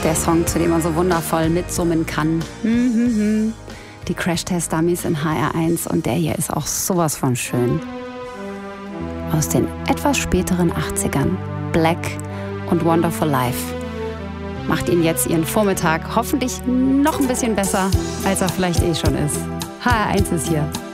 Der Song, zu dem man so wundervoll mitsummen kann. Die Crash-Test-Dummies in HR1 und der hier ist auch sowas von schön. Aus den etwas späteren 80ern. Black und Wonderful Life. Macht Ihnen jetzt Ihren Vormittag hoffentlich noch ein bisschen besser, als er vielleicht schon ist. HR1 ist hier.